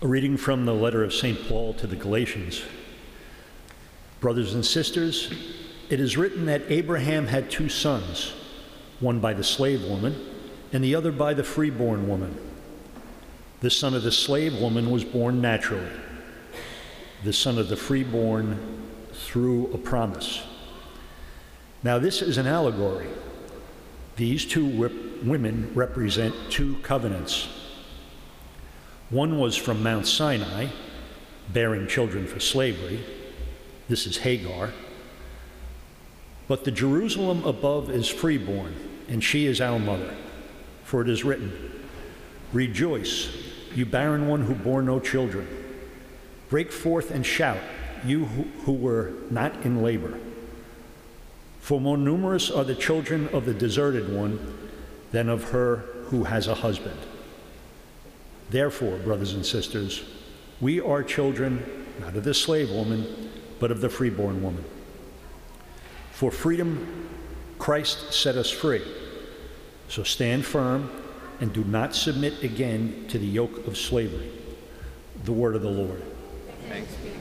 A reading from the letter of St. Paul to the Galatians. Brothers and sisters, it is written that Abraham had two sons, one by the slave woman and the other by the freeborn woman. The son of the slave woman was born naturally. The son of the freeborn through a promise. Now this is an allegory. These two women represent two covenants. One was from Mount Sinai, bearing children for slavery. This is Hagar. But the Jerusalem above is freeborn, and she is our mother. For it is written, "Rejoice, you barren one who bore no children. Break forth and shout, you who were not in labor. For more numerous are the children of the deserted one than of her who has a husband." Therefore, brothers and sisters, we are children not of the slave woman, but of the freeborn woman. For freedom, Christ set us free. So stand firm and do not submit again to the yoke of slavery. The word of the Lord. Thanks be to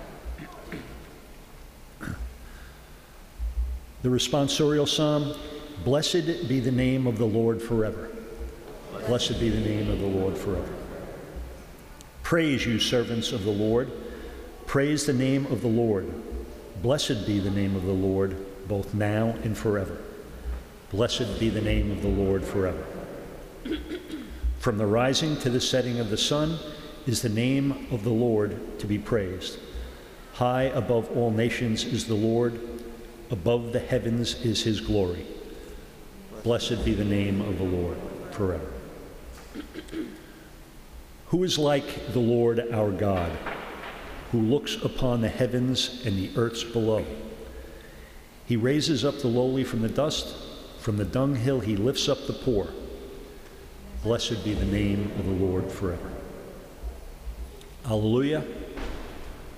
God. The responsorial psalm, "Blessed be the name of the Lord forever. Blessed be the name of the Lord forever. Praise you, servants of the Lord. Praise the name of the Lord. Blessed be the name of the Lord, both now and forever. Blessed be the name of the Lord forever. From the rising to the setting of the sun is the name of the Lord to be praised. High above all nations is the Lord. Above the heavens is his glory. Blessed be the name of the Lord forever. Who is like the Lord our God, who looks upon the heavens and the earths below? He raises up the lowly from the dust, from the dunghill he lifts up the poor. Blessed be the name of the Lord forever. Alleluia.